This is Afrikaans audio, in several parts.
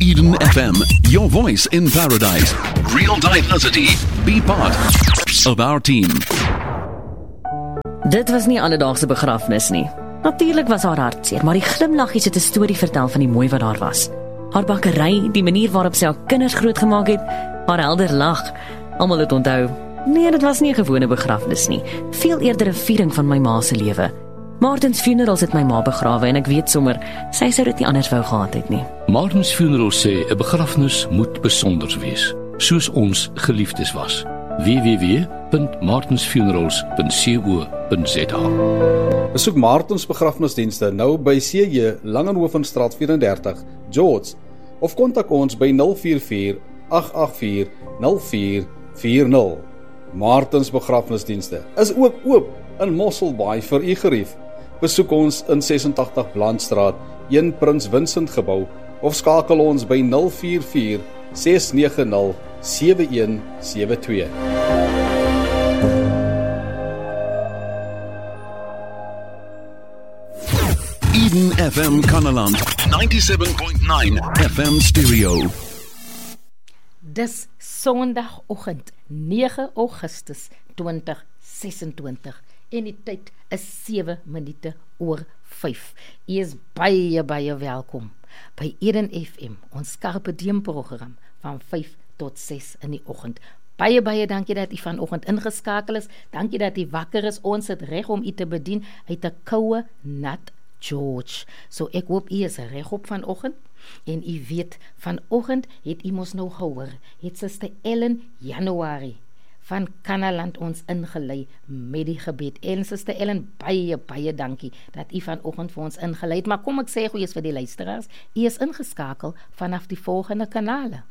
Eden FM, your voice in paradise. Real diversity. Be part of our team. Dit was nie alledaagse begrafnis nie. Natuurlik was haar hartseer, maar die glimlaggies het 'n storie vertel van die mooi wat daar was. Haar bakkery, die manier waarop sy haar kinders grootgemaak het, haar helder lag. Almal het onthou. Nee, dit was nie 'n gewone begrafnis nie. Veel eerder 'n viering van my ma se lewe. Martins Funerals het my ma begrawe en ek weet sommer, sy sou dit nie anders wou gehad het nie. Martins Funerals sê 'n begrafnis moet besonder wees, soos ons geliefdes was. www.martinsfunerals.co.za. Besoek Martins begrafnisdienste nou by CJ Langenhovenstraat 34, George, of kontak ons by 044 884 0440. Martins begrafnisdienste is ook oop in Mosselbaai vir u gerief. Besoek ons in 86 Blandstraat, 1 Prins Vincent gebou, of skakel ons by 044 690 7172. Eden FM Kannaland, 97.9 FM stereo. Dis Sondagoggend, 9 Augustus 2026 en die tyd is 7 minute oor 5. U is baie welkom by Eden FM, ons Carpe Diem program van 5 tot 6 in die oggend. Baie dankie dat u vanoggend ingeskakel is. Dankie dat u wakker is. Ons het reg om u te bedien uit 'n koue nat George. So ek hoop u is regop vanoggend. En u weet, vanoggend het u mos nou gehoor, het Suster Ellen Januarie van Kannaland ons ingelei met die gebed. En Suster Ellen, baie dankie dat u vanoggend vir ons ingelei het. Maar kom ek sê goeies vir die luisteraars, u is ingeskakel vanaf die volgende kanale.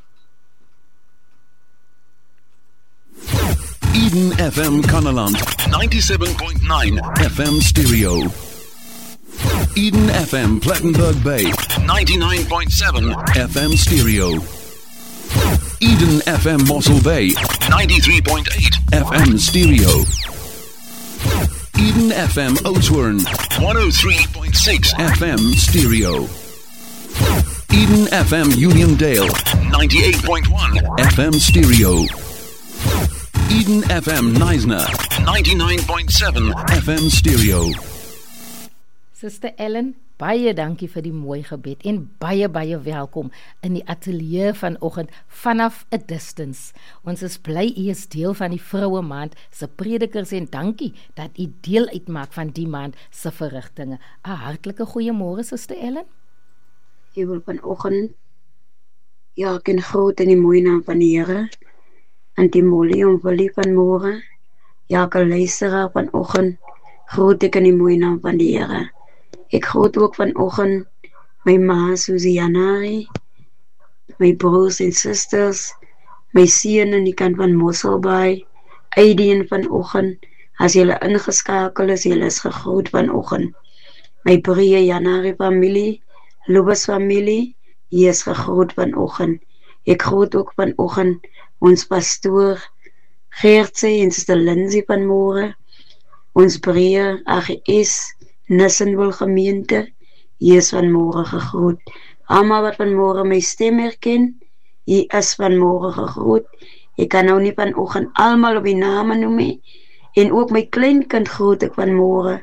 Eden FM Kannaland, 97.9 FM stereo. Eden FM Plettenberg Bay, 99.7 FM stereo. Eden FM Mossel Bay, 93.8 FM stereo. Eden FM Oudtshoorn, 103.6 FM stereo. Eden FM Uniondale, 98.1 FM stereo. Eden FM Neisner, 99.7 FM stereo. Suster Ellen, baie dankie vir die mooi gebed en baie welkom in die ateljee vanoggend vanaf 'n distance. Ons is bly u is deel van die Vroue Maand se predikers en dankie dat u deel uitmaak van die maand se verrigtinge. 'n Hartlike goeiemôre Suster Ellen. Ek wil vanoggend ken groot in die mooi naam van die Here. En die Molly omwillie van môre, elke luisteraar vanoggend, groet ek in die mooi naam van die Here. Ek groet ook vanoggend my ma Susianari, my broers en susters, my seun in die kant van Mosselbaai, Aidien vanoggend, as julle ingeskakel is, julle is gegroet vanoggend. My Breë Janari familie, Lubas familie, jy is gegroet vanoggend. Ek groet ook vanoggend ons pastoor Geertse en Suster Lindsay van môre, ons Breë AGS Nissenwil gemeente, jy is van môre gegroet. Almal wat van môre my stem herken, jy is van môre gegroet. Ek kan nou nie vanoggend almal op die name noem nie, en ook my kleinkind groet ek van môre.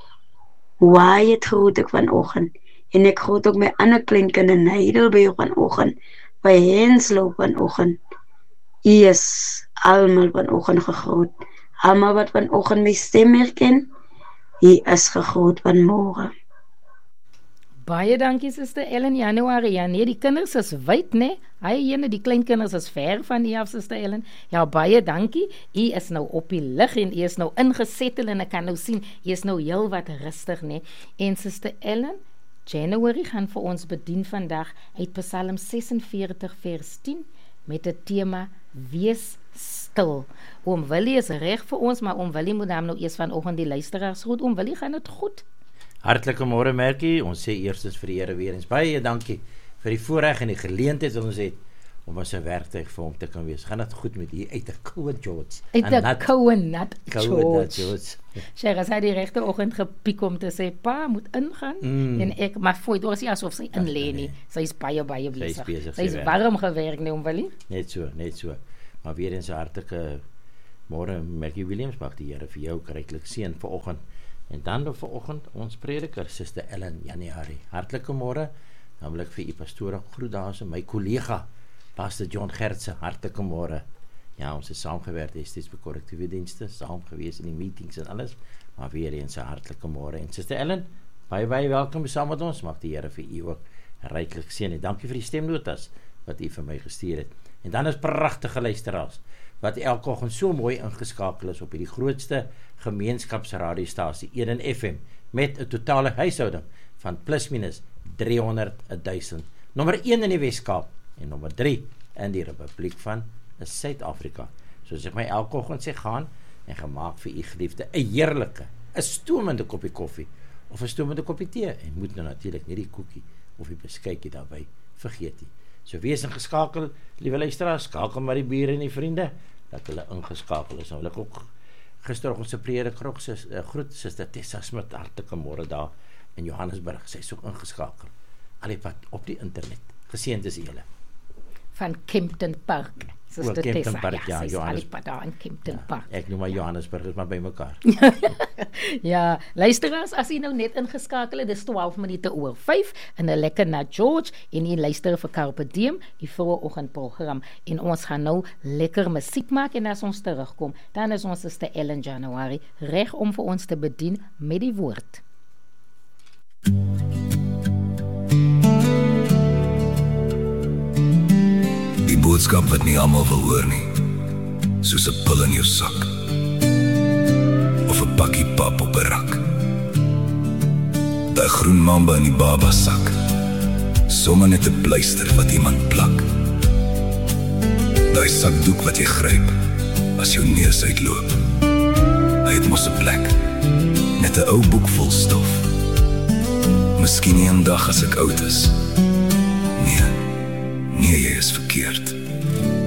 Wyatt groet ek vanoggend, en ek groet ook my ander kleinkind in Heidelberg vanoggend, by Henslow vanoggend. U is almal vanoggend gegroet. Almal wat vanoggend my stem herken, u is gegroet van môre. Baie dankie Suster Ellen Januarie. Ja nee, die kinders is wyd, né? Die kleinkinders is ver van u af, Suster Ellen. Ja, baie dankie. U is nou op die lig en u is nou ingesettel en ek kan nou sien, u is nou heel wat rustig, né? En Suster Ellen Januarie gaan vir ons bedien vandag uit Psalm 46 vers 10 met 'n tema Wees stil. Oom Willie is reg vir ons, maar Oom Willie moet nou eers vanoggend die luisteraars groet. Oom Willie, gaan dit goed? Hartlike môre Merkie, ons sê eerstens vir die Here weer eens baie dankie vir die voorreg en die geleentheid wat ons het om as 'n werktuig vir hom te kan wees. Gaan dit goed met hier uit 'n koue George. Uit 'n koue nat George. Sy het die regte oggend gepiek om te sê pa moet ingaan en ek maar foi dit was nie asof sy inlê nie. Sy is baie besig. Sy is warm gewerk nie om wel. Net so. Maar weer eens 'n hartlike môre Maggie Williams, mag die Here vir jou ryklik seën vanoggend. En dan vanoggend ons prediker Suster Ellen January. Hartlike môre. Dan wil ek vir u pastoor groet daar so my kollega Pastor John Gertse, hartlike môre. Ja, ons het saamgewerk steeds by korrektiewe dienste, saam gewees in die meetings en alles, maar weer eens 'n hartlike môre. En Suster Ellen, baie welkom saam met ons. Mag die Here vir u ook ryklik seën. En dankie vir die stemnotas wat u vir my gestuur het. En dan is pragtige luisteraars wat elke oggend so mooi ingeskakel is op hierdie grootste gemeenskapsradiostasie 1 FM met 'n totale huishouding van plus minus 300,000. Nommer 1 in die Weskaap en nommer 3 in die Republiek van Suid-Afrika. Soos ek my elke oggend sê, gaan en gemaak vir u geliefde 'n heerlike, 'n stoomende koppie koffie of 'n stoomende koppie tee en moet nou natuurlik nie die koekie of die beskuitjie daarbey vergeet nie. So wees ingeskakel, liewe luisteraars, skakel maar die bure en die vriende dat hulle ingeskakel is. Nou wil ek ook gister ons se prediker groet Suster Tessa Smit, hartlike môre daar in Johannesburg. Sy is ook ingeskakel. Alipad op die internet. Geseënd is julle. Van Kempton Park. Suster Tessa. Kempton Park, ja, Johannesburg daar in Kempton Park. Ek noem maar Johannesburg is maar by mekaar. Ja, luisteraars, as jy nou net ingeskakel het, dis 12 minute oor 5 en 'n lekker na George en jy luister vir Carpe Diem, die vroegoggendprogram en ons gaan nou lekker musiek maak en as ons terugkom, dan is ons Suster Ellen January reg om vir ons te bedien met die woord. Die boodskap wat nie almal wil hoor nie, soos 'n pil in jou sak of 'n pakkie pap op 'n rak. Daai groen mamba in die baba sak, sommer net 'n pleister wat iemand plak. Daai sakdoek wat jy gryp as jou neus uitloop. Hy het mos 'n plek, net 'n ou boek vol stof. Miskien 'n dag as ek oud is. Nee, jy is verkeerd.